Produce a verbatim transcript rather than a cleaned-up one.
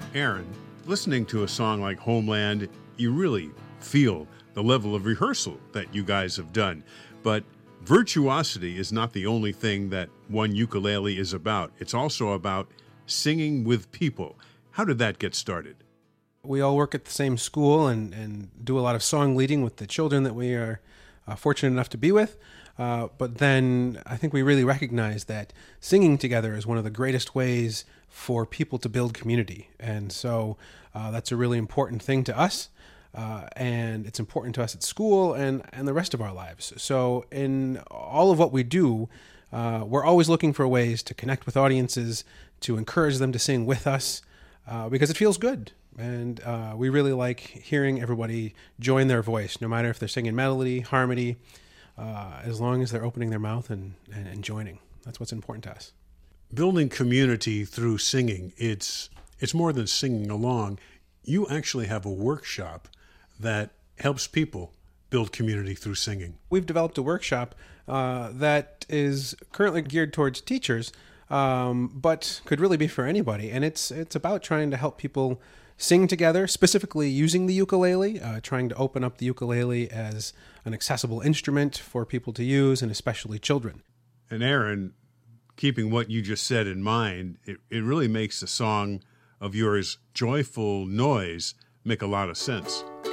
Aaron, listening to a song like Homeland, you really feel the level of rehearsal that you guys have done. But virtuosity is not the only thing that one ukulele is about. It's also about singing with people. How did that get started? We all work at the same school and, and do a lot of song leading with the children that we are uh, fortunate enough to be with. Uh, but then I think we really recognize that singing together is one of the greatest ways for people to build community. And so uh, that's a really important thing to us. Uh, and it's important to us at school and, and the rest of our lives. So in all of what we do, uh, we're always looking for ways to connect with audiences, to encourage them to sing with us, uh, because it feels good. And uh, we really like hearing everybody join their voice, no matter if they're singing melody, harmony, uh, as long as they're opening their mouth and, and, and joining. That's what's important to us. Building community through singing, it's it's more than singing along. You actually have a workshop that helps people build community through singing. We've developed a workshop uh, that is currently geared towards teachers, um, but could really be for anybody. And it's it's about trying to help people sing together, specifically using the ukulele, uh, trying to open up the ukulele as an accessible instrument for people to use, and especially children. And Aaron, keeping what you just said in mind, it, it really makes a song of yours, Joyful Noise, make a lot of sense.